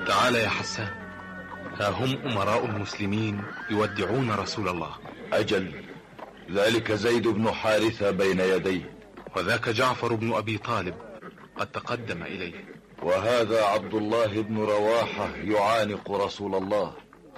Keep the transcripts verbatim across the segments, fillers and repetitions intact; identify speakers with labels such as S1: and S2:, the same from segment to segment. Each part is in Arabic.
S1: تعال يا حسان، ها هم أمراء المسلمين يودعون رسول الله.
S2: أجل، ذلك زيد بن حارثة بين يديه،
S1: وذاك جعفر بن أبي طالب قد تقدم إليه،
S2: وهذا عبد الله بن رواحة يعانق رسول الله.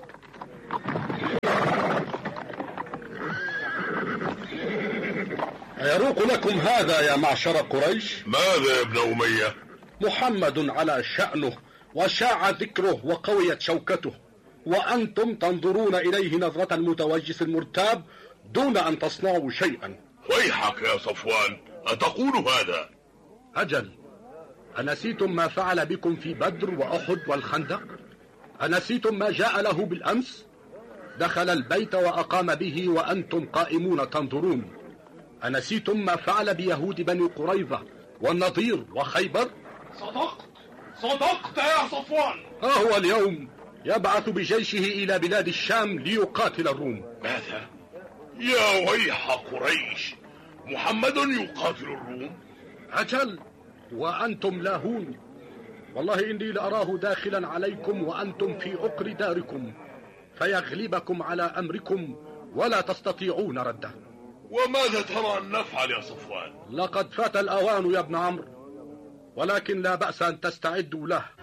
S3: أيروق لكم هذا يا معشر قريش؟
S4: ماذا يا ابن أمية؟
S3: محمد على شأنه وشاع ذكره وقويت شوكته، وأنتم تنظرون إليه نظرة المتوجس المرتاب دون أن تصنعوا شيئا.
S4: ويحك يا صفوان، أتقول هذا؟
S3: أجل، أنسيتم ما فعل بكم في بدر وأحد والخندق؟ أنسيتم ما جاء له بالأمس؟ دخل البيت وأقام به وأنتم قائمون تنظرون. أنسيتم ما فعل بيهود بني قريظة والنضير وخيبر؟
S4: صدقت صدقت يا صفوان.
S3: ها هو اليوم يبعث بجيشه إلى بلاد الشام ليقاتل الروم.
S4: ماذا؟ يا ويح قريش، محمد يقاتل الروم؟
S3: أجل، وأنتم لاهون. والله إني لأراه داخلا عليكم وأنتم في عقر داركم، فيغلبكم على أمركم ولا تستطيعون رده.
S4: وماذا ترى أن نفعل يا صفوان؟
S3: لقد فات الأوان يا ابن عمرو، ولكن لا بأس أن تستعدوا له.